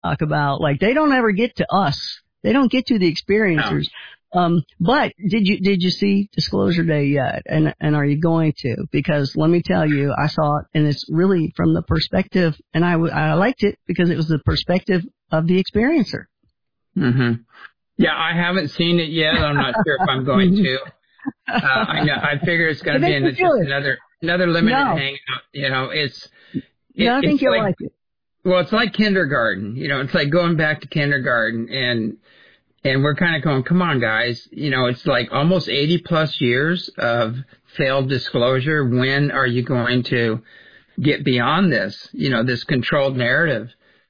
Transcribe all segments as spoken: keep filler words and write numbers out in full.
talk about. Like, they don't ever get to us. They don't get to the experiencers. No. Um, but did you, did you see Disclosure Day yet? And, and are you going to? Because let me tell you, I saw it, and it's really from the perspective, and I, I liked it because it was the perspective of the experiencer. Mm-hmm. Yeah, I haven't seen it yet. I'm not sure if I'm going to. Uh, I know, I figure it's going to be in just another, another limited no. hangout. You know, it's, it, no, I think it's you'll like, like it. Well, it's like kindergarten. You know, it's like going back to kindergarten, and, and we're kind of going, come on, guys. You know, it's like almost eighty plus years of failed disclosure. When are you going to get beyond this, you know, this controlled narrative?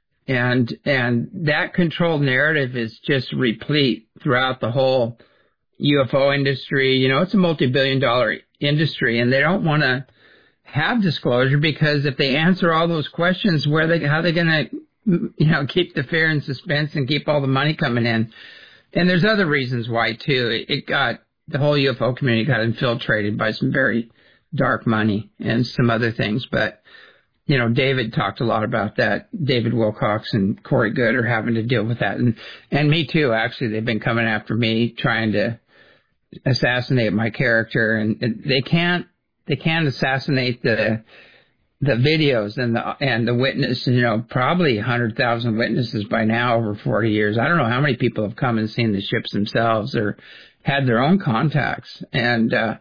And, and that controlled narrative is just replete throughout the whole U F O industry. You know, it's a multi-billion dollar industry, and they don't want to have disclosure, because if they answer all those questions, where they, how are they going to, you know, keep the fear and suspense and keep all the money coming in? And there's other reasons why too. It, it got, the whole U F O community got infiltrated by some very dark money and some other things. But, you know, David talked a lot about that. David Wilcox and Corey Good are having to deal with that. And, and me too, actually. They've been coming after me, trying to assassinate my character, and, and they can't, They can't assassinate the the videos and the and the witness. You know, probably one hundred thousand witnesses by now over forty years. I don't know how many people have come and seen the ships themselves or had their own contacts, and uh,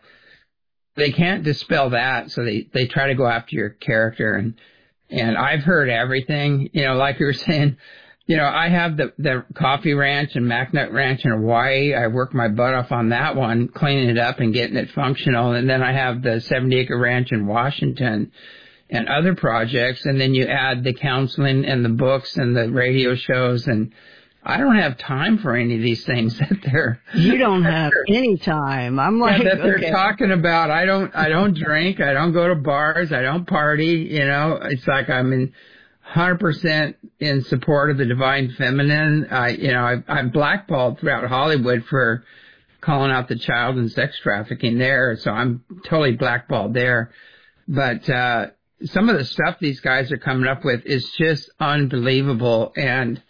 they can't dispel that. So they they try to go after your character, and and I've heard everything. You know, like you were saying. You know, I have the, the coffee ranch and MacNut Ranch in Hawaii. I work my butt off on that one, cleaning it up and getting it functional. And then I have the seventy acre ranch in Washington and other projects. And then you add the counseling and the books and the radio shows. And I don't have time for any of these things that they're... You don't have any time. I'm like... Yeah, that they're okay. talking about. I don't, I don't drink. I don't go to bars. I don't party. You know, it's like I'm in... one hundred percent in support of the divine feminine. I, you know, I, I'm blackballed throughout Hollywood for calling out the child and sex trafficking there, so I'm totally blackballed there. But uh, some of the stuff these guys are coming up with is just unbelievable, and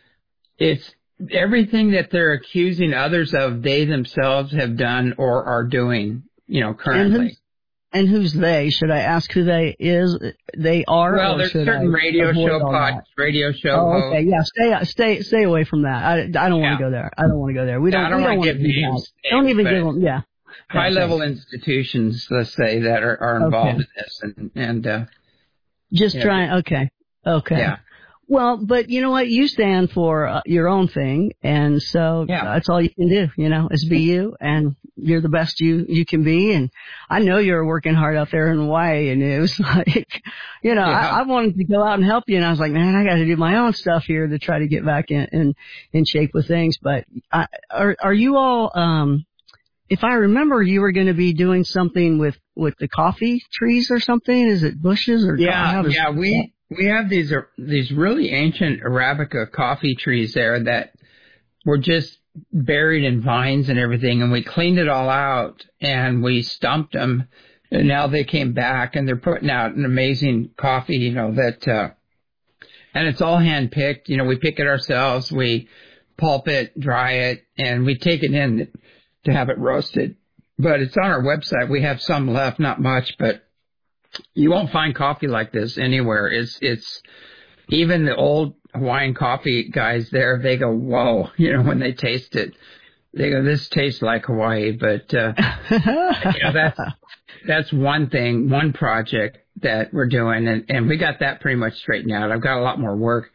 it's everything that they're accusing others of, they themselves have done or are doing, you know, currently. And who's they? Should I ask who they is? They are. Well, there's certain radio show pod, radio show. Oh, okay, yeah. Stay, stay, stay away from that. I, I don't want to yeah. go there. I don't want to go there. We don't. Yeah, I don't, we don't want to give names. names. Don't even give them. Yeah. High level institutions, let's say, that are, are involved okay. in this, and and uh, just trying. Know. Okay. Okay. Yeah. Well, but you know what? You stand for uh, your own thing, and so yeah. that's all you can do, you know, is be you, and you're the best you, you can be. And I know you're working hard out there in Hawaii, and it was like, you know, yeah. I, I wanted to go out and help you, and I was like, man, I got to do my own stuff here to try to get back in, in, in shape with things. But I, are, are you all, um, if I remember, you were going to be doing something with, with the coffee trees or something? Is it bushes or? Yeah, yeah, we, We have these uh, these really ancient Arabica coffee trees there that were just buried in vines and everything, and we cleaned it all out and we stumped them, and now they came back and they're putting out an amazing coffee, you know, that uh, and it's all hand picked. You know, we pick it ourselves, we pulp it, dry it, and we take it in to have it roasted. But it's on our website. We have some left, not much, but you won't find coffee like this anywhere. It's, it's, even the old Hawaiian coffee guys there, they go, whoa, you know, when they taste it, they go, this tastes like Hawaii. But, uh, you know, that's, that's one thing, one project that we're doing. And, and we got that pretty much straightened out. I've got a lot more work.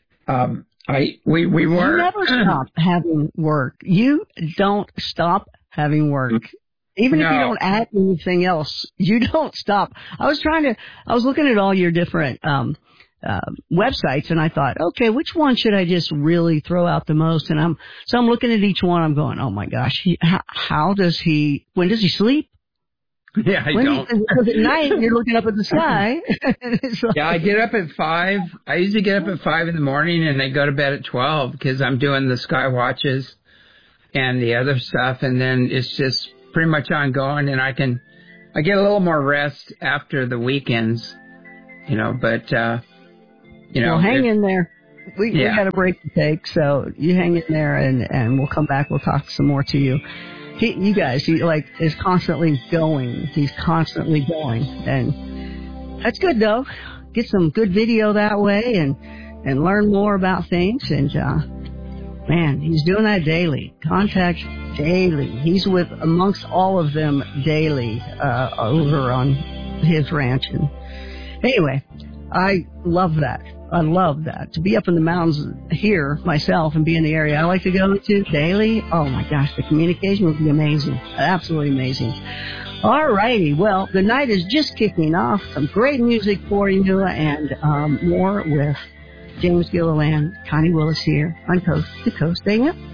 Um, I, we, we were. You never stop having work. You don't stop having work. Even no. if you don't add anything else, you don't stop. I was trying to, I was looking at all your different um, uh, websites, and I thought, okay, which one should I just really throw out the most? And I'm, so I'm looking at each one. I'm going, oh my gosh, he, how, how does he? When does he sleep? Yeah, I when don't. Because at night you're looking up at the sky. Like, yeah, I get up at five. I usually get up at five in the morning, and I go to bed at twelve because I'm doing the sky watches and the other stuff, and then it's just pretty much ongoing, and I can, I get a little more rest after the weekends, you know, but, uh, you know. Well, hang in there. we, yeah. we got a break to take, so you hang in there, and, and we'll come back. We'll talk some more to you. He, you guys, he like is constantly going. He's constantly going, and that's good though. Get some good video that way, and and learn more about things. And uh, man, he's doing that daily. Contact daily. He's with amongst all of them daily uh, over on his ranch. And anyway, I love that. I love that. To be up in the mountains here myself and be in the area I like to go to daily, oh my gosh, the communication would be amazing. Absolutely amazing. All righty. Well, the night is just kicking off. Some great music for you, and um, more with James Gilliland, Connie Willis here on Coast to Coast A M.